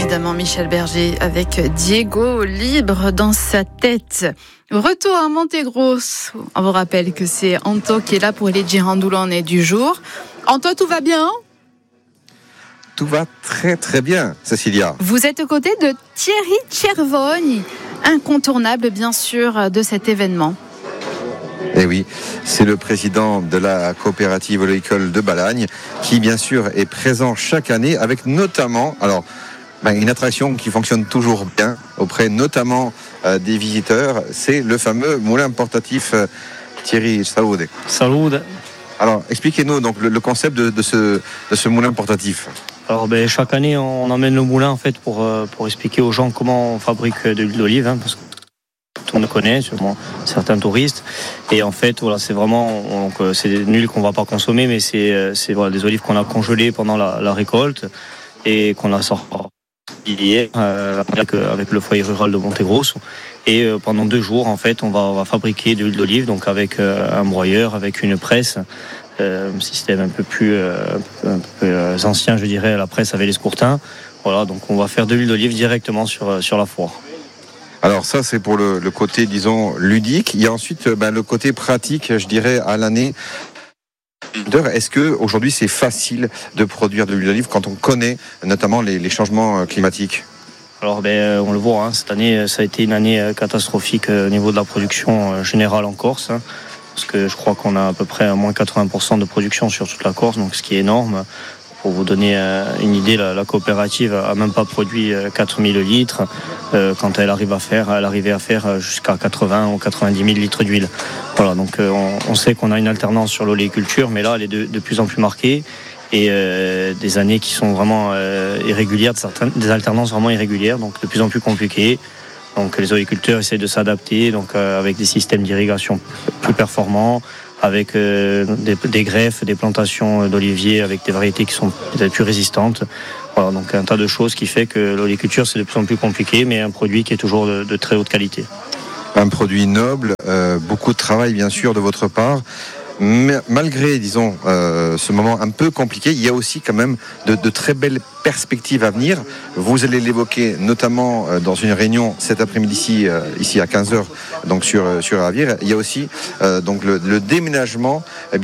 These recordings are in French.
évidemment Michel Berger avec Diego libre dans sa tête. Retour à Montegros. On vous rappelle que c'est Anto qui est là pour les Girandoulane du jour. Anto, tout va bien ? Tout va très très bien, Cécilia. Vous êtes aux côtés de Thierry Cervoni, incontournable bien sûr de cet événement. Eh oui, c'est le président de la coopérative oléicole de Balagne qui bien sûr est présent chaque année avec notamment une attraction qui fonctionne toujours bien auprès notamment des visiteurs, c'est le fameux moulin portatif. Thierry, salut. Salut. Alors expliquez-nous donc le concept de ce moulin portatif. Alors chaque année on emmène le moulin en fait pour expliquer aux gens comment on fabrique de l'huile d'olive, parce que tout le monde connaît, sûrement certains touristes. Et en fait voilà, c'est vraiment c'est une huile qu'on va pas consommer, mais c'est des olives qu'on a congelées pendant la récolte et qu'on a sorti hier avec le foyer rural de Montegros. Et pendant 2 jours en fait on va fabriquer de l'huile d'olive, donc avec un broyeur, avec une presse. Un système un peu plus ancien, je dirais, la presse avec les scourtins. Voilà, donc on va faire de l'huile d'olive directement sur la foire. Alors ça, c'est pour le côté, disons, ludique. Il y a ensuite le côté pratique, je dirais, à l'année. Est-ce qu'aujourd'hui, c'est facile de produire de l'huile d'olive quand on connaît notamment les changements climatiques ? Alors on le voit, cette année, ça a été une année catastrophique au niveau de la production générale en Corse. Parce que je crois qu'on a à peu près à moins 80% de production sur toute la Corse, donc ce qui est énorme. Pour vous donner une idée, la coopérative a même pas produit 4000 litres quand elle arrivait à faire jusqu'à 80 ou 90 000 litres d'huile. Voilà, donc on sait qu'on a une alternance sur l'oléiculture, mais là elle est de plus en plus marquée. Et des années qui sont vraiment irrégulières, des alternances vraiment irrégulières, donc de plus en plus compliquées. Donc les oléiculteurs essaient de s'adapter, donc avec des systèmes d'irrigation plus performants, avec des greffes, des plantations d'oliviers avec des variétés qui sont peut-être plus résistantes. Voilà, donc un tas de choses qui fait que l'oléiculture c'est de plus en plus compliqué, mais un produit qui est toujours de très haute qualité. Un produit noble, beaucoup de travail bien sûr de votre part. Mais malgré, disons, ce moment un peu compliqué, il y a aussi quand même de très belles perspectives à venir. Vous allez l'évoquer notamment dans une réunion cet après-midi ici à 15h, donc sur Avire. Il y a aussi donc le déménagement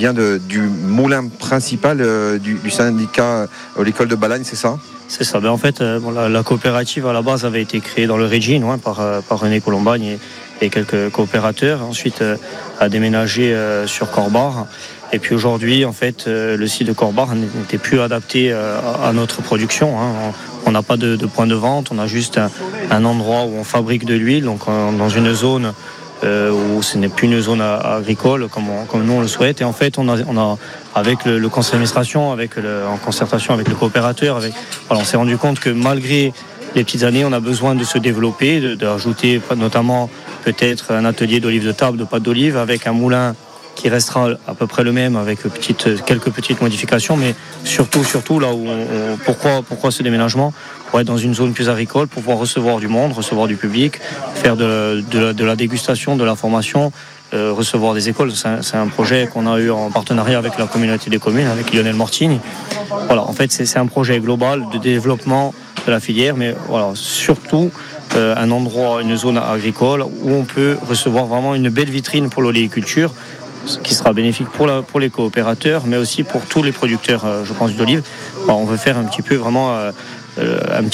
du moulin principal du syndicat oléicole de Balagne, c'est ça ? C'est ça. En fait, la coopérative à la base avait été créée dans le Régine par René Colombagne et quelques coopérateurs. Ensuite, a déménagé sur Corbar. Et puis aujourd'hui, en fait, le site de Corbar n'était plus adapté à notre production. On n'a pas de point de vente. On a juste un endroit où on fabrique de l'huile, donc dans une zone où ce n'est plus une zone agricole comme nous on le souhaite. Et en fait, on a avec le conseil d'administration, en concertation avec le coopérateur, on s'est rendu compte que malgré les petites années, on a besoin de se développer, d'ajouter notamment peut-être un atelier d'olive de table, de pâte d'olive, avec un moulin qui restera à peu près le même, avec quelques petites modifications, mais surtout là où pourquoi ce déménagement ? Pour être dans une zone plus agricole, pour pouvoir recevoir du monde, recevoir du public, faire de la dégustation, de la formation, recevoir des écoles. C'est un projet qu'on a eu en partenariat avec la communauté des communes, avec Lionel Mortini. Voilà, en fait, c'est un projet global de développement de la filière, mais voilà, surtout un endroit, une zone agricole où on peut recevoir vraiment une belle vitrine pour l'oléiculture, ce qui sera bénéfique pour les coopérateurs, mais aussi pour tous les producteurs, je pense, d'olive. On veut faire un petit peu vraiment un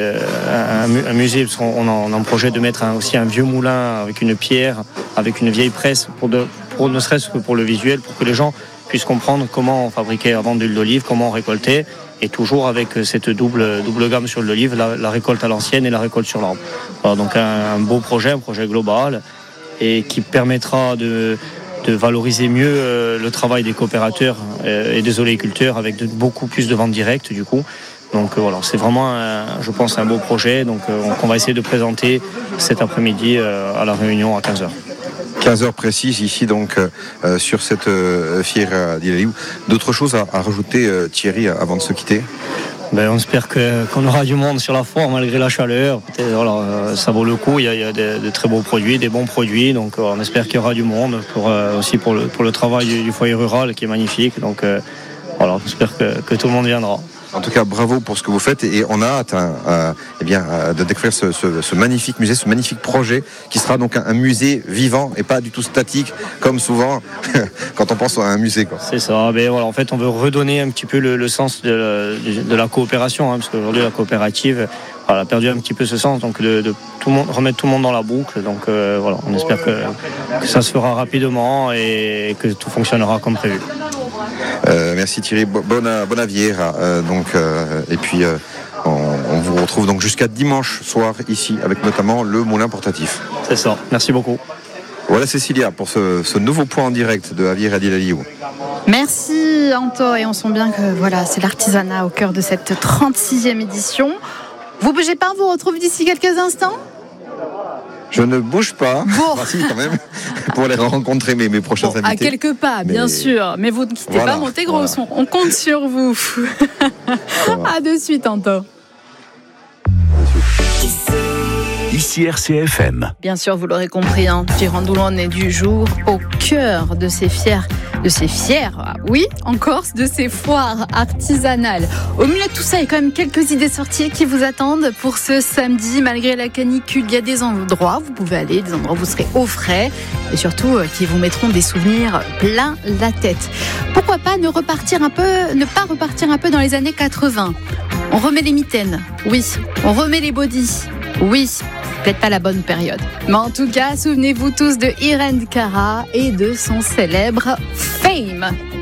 musée, parce qu'on a un projet de mettre aussi un vieux moulin avec une pierre, avec une vieille presse, pour ne serait-ce que pour le visuel, pour que les gens puissent comprendre comment on fabriquait avant de l'huile d'olive, comment on récoltait, et toujours avec cette double gamme sur l'olive, la récolte à l'ancienne et la récolte sur l'arbre. Alors donc un beau projet, un projet global, et qui permettra de valoriser mieux le travail des coopérateurs et des oléiculteurs avec beaucoup plus de ventes directes du coup. Donc voilà, c'est vraiment, je pense, un beau projet qu'on va essayer de présenter cet après-midi à la réunion à 15h. 15h précises ici donc sur cette fière d'Île-à-Liou. D'autres choses à rajouter, Thierry, avant de se quitter ? On espère qu'on aura du monde sur la foire malgré la chaleur. Ça vaut le coup, il y a de très beaux produits, des bons produits, donc on espère qu'il y aura du monde aussi pour le travail du foyer rural qui est magnifique. Donc on espère que tout le monde viendra. En tout cas, bravo pour ce que vous faites et on a hâte de découvrir ce magnifique musée, ce magnifique projet qui sera donc un musée vivant et pas du tout statique comme souvent quand on pense à un musée, quoi. C'est ça. Mais voilà, en fait, on veut redonner un petit peu le sens de la coopération, parce qu'aujourd'hui la coopérative a perdu un petit peu ce sens, donc de tout le monde, remettre tout le monde dans la boucle. Donc voilà, on espère que ça se fera rapidement et que tout fonctionnera comme prévu. Merci Thierry, bonne avière. Et puis on vous retrouve donc jusqu'à dimanche soir ici avec notamment le moulin portatif. C'est ça, merci beaucoup. Voilà Cécilia pour ce nouveau point en direct de Avière Adil Aliou. Merci Anto, et on sent bien que voilà, c'est l'artisanat au cœur de cette 36e édition. Vous bougez pas, on vous retrouve d'ici quelques instants. Je ne bouge pas, bon. Si, quand même, pour aller rencontrer mes prochains invités. À quelques pas, bien sûr, mais vous ne quittez pas Montegros, on compte sur vous. À de suite, Anto. Ici RCFM. Bien sûr, vous l'aurez compris, Girandoulan est du jour au cœur de ces fières, oui, en Corse, de ces foires artisanales. Au milieu de tout ça, il y a quand même quelques idées sorties qui vous attendent pour ce samedi. Malgré la canicule, il y a des endroits où vous pouvez aller, des endroits où vous serez au frais et surtout qui vous mettront des souvenirs plein la tête. Pourquoi pas ne pas repartir un peu dans les années 80. On remet les mitaines, oui. On remet les bodys, oui. Peut-être pas la bonne période. Mais en tout cas, souvenez-vous tous de Irene Cara et de son célèbre Fame.